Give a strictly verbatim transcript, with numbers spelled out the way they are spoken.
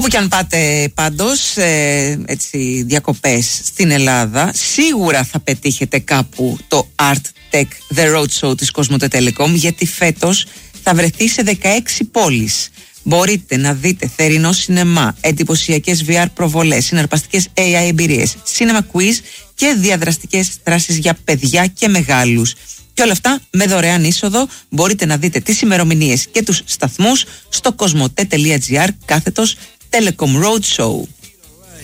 Όπου και αν πάτε πάντως, ε, έτσι, διακοπές στην Ελλάδα, σίγουρα θα πετύχετε κάπου το Art Tech The Roadshow της Cosmote Telecom, γιατί φέτος θα βρεθεί σε δεκαέξι πόλεις. Μπορείτε να δείτε θερινό σινεμά, εντυπωσιακές βι αρ προβολές, συναρπαστικές έι άι εμπειρίες, cinema quiz και διαδραστικές δράσεις για παιδιά και μεγάλους. Και όλα αυτά με δωρεάν είσοδο. Μπορείτε να δείτε τις ημερομηνίες και τους σταθμούς στο cosmote.gr κάθετος Telecom Roadshow.